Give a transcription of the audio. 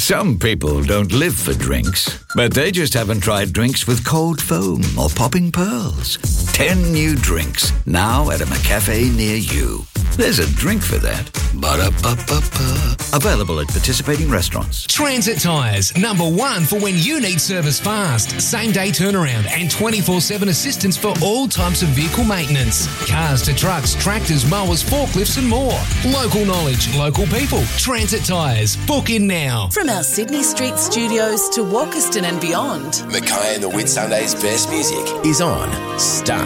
Some people don't live for drinks, but they just haven't tried drinks with cold foam or popping pearls. 10 new drinks, now at a McCafe near you. There's a drink for that. Ba-da-ba-ba-ba. Available at participating restaurants. Transit Tyres, #1 for when you need service fast. Same day turnaround and 24/7 assistance for all types of vehicle maintenance. Cars to trucks, tractors, mowers, forklifts and more. Local knowledge, local people. Transit Tyres. Book in now. From our Sydney Street studios to Walkerston and beyond. Mackay and the Whitsundays' best music is on Star